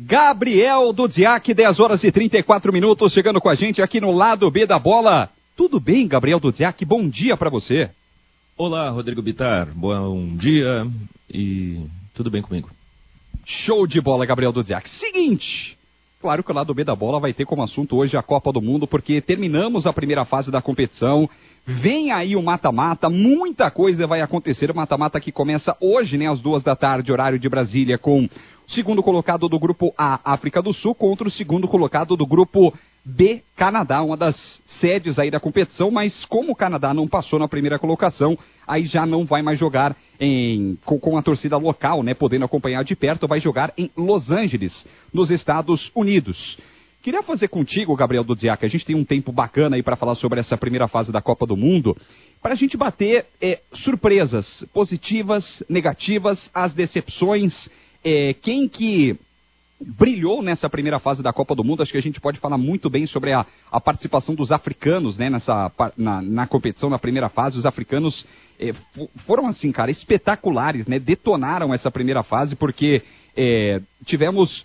Gabriel Dudziak, 10 horas e 34 minutos, chegando com a gente aqui no lado B da bola. Tudo bem, Gabriel Dudziak? Bom dia para você. Olá, Rodrigo Bittar. Bom dia e tudo bem comigo? Show de bola, Gabriel Dudziak. Seguinte, claro que o lado B da bola vai ter como assunto hoje a Copa do Mundo, porque terminamos a primeira fase da competição. Vem aí o mata-mata, muita coisa vai acontecer. O mata-mata que começa hoje, né, às 2 da tarde, horário de Brasília, com o segundo colocado do grupo A, África do Sul, contra o segundo colocado do grupo B, Canadá, uma das sedes aí da competição, mas como o Canadá não passou na primeira colocação, aí já não vai mais jogar com a torcida local, né, podendo acompanhar de perto, vai jogar em Los Angeles, nos Estados Unidos. Queria fazer contigo, Gabriel Dudziak, a gente tem um tempo bacana aí para falar sobre essa primeira fase da Copa do Mundo, para a gente bater surpresas positivas, negativas, as decepções, quem que brilhou nessa primeira fase da Copa do Mundo. Acho que a gente pode falar muito bem sobre a participação dos africanos, né, na competição, na primeira fase. Os africanos foram, assim, cara, espetaculares, né, detonaram essa primeira fase, porque tivemos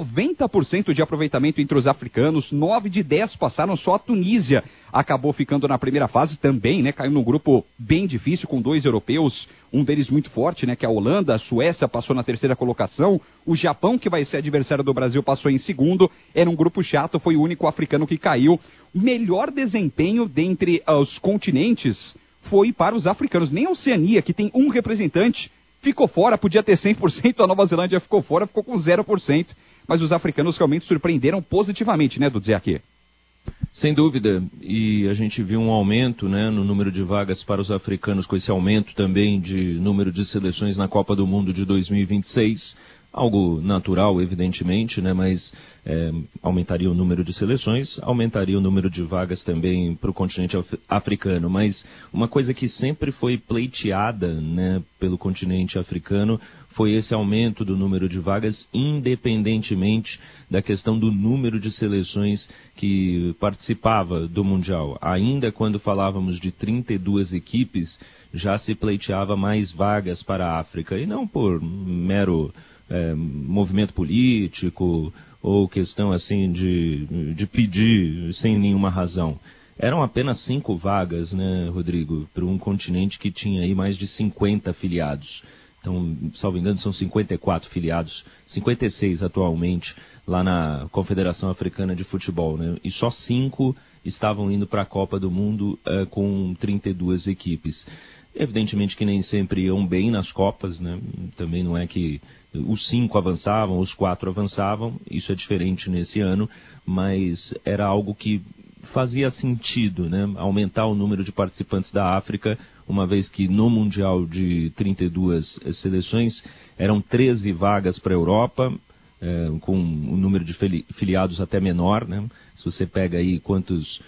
90% de aproveitamento entre os africanos, 9 de 10 passaram, só a Tunísia acabou ficando na primeira fase também, né, caiu num grupo bem difícil com 2 europeus, um deles muito forte, né, que é a Holanda. A Suécia passou na terceira colocação, o Japão, que vai ser adversário do Brasil, passou em segundo, era um grupo chato, foi o único africano que caiu. Melhor desempenho dentre os continentes foi para os africanos, nem a Oceania, que tem um representante, ficou fora, podia ter 100%, a Nova Zelândia ficou fora, ficou com 0%, mas os africanos realmente surpreenderam positivamente, né, Dudziak? Sem dúvida, e a gente viu um aumento, né, no número de vagas para os africanos, com esse aumento também de número de seleções na Copa do Mundo de 2026, algo natural, evidentemente, né, mas aumentaria o número de seleções, aumentaria o número de vagas também para o continente africano, mas uma coisa que sempre foi pleiteada, né, pelo continente africano foi esse aumento do número de vagas, independentemente da questão do número de seleções que participava do Mundial. Ainda quando falávamos de 32 equipes, já se pleiteava mais vagas para a África, e não por mero movimento político ou questão assim de pedir sem nenhuma razão. Eram apenas 5 vagas, né, Rodrigo, para um continente que tinha aí mais de 50 filiados. Então, salvo engano, são 54 filiados, 56 atualmente, lá na Confederação Africana de Futebol, né? E só 5 estavam indo para a Copa do Mundo com 32 equipes. Evidentemente que nem sempre iam bem nas Copas, né? Também não é que os 5 avançavam, os 4 avançavam, isso é diferente nesse ano, mas era algo que fazia sentido, né? Aumentar o número de participantes da África, uma vez que no Mundial de 32 seleções eram 13 vagas para a Europa, com um número de filiados até menor, né? Se você pega aí quantos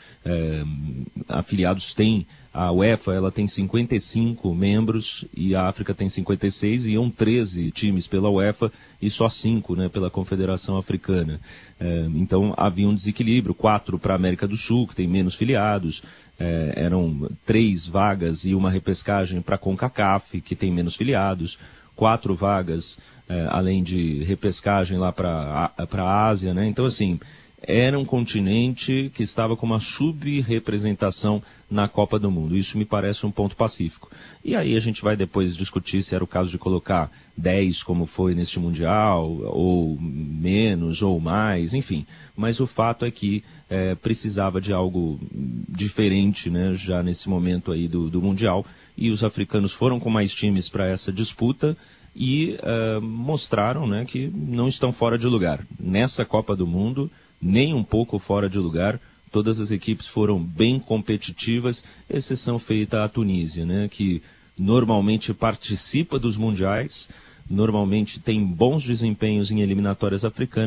afiliados tem, a UEFA ela tem 55 membros e a África tem 56, e iam 13 times pela UEFA e só 5, né, pela Confederação Africana. Então havia um desequilíbrio, 4 para a América do Sul, que tem menos filiados, eram 3 vagas e uma repescagem para a CONCACAF, que tem menos filiados, 4 vagas, além de repescagem lá para a Ásia, né? Então, assim, era um continente que estava com uma subrepresentação na Copa do Mundo. Isso me parece um ponto pacífico. E aí a gente vai depois discutir se era o caso de colocar 10, como foi neste Mundial, ou menos, ou mais, enfim. Mas o fato é que precisava de algo diferente, né, já nesse momento aí do Mundial. E os africanos foram com mais times para essa disputa e mostraram, né, que não estão fora de lugar. Nessa Copa do Mundo, nem um pouco fora de lugar. Todas as equipes foram bem competitivas, exceção feita à Tunísia, né, que normalmente participa dos mundiais, normalmente tem bons desempenhos em eliminatórias africanas.